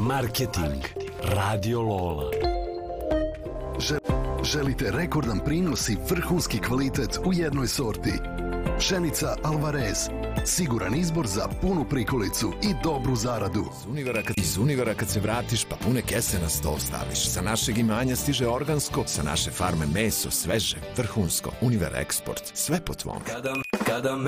Marketing Radio Lola. Želite rekordan prinos i vrhunski kvalitet u jednoj sorti? Pšenica Alvarez. Siguran izbor za punu prikolicu i dobru zaradu. Iz Univera kad se vratiš, pa pune kese na sto staviš. Sa našeg imanja stiže organsko, sa naše farme meso, sveže, vrhunsko. Univer Eksport, sve po tvom.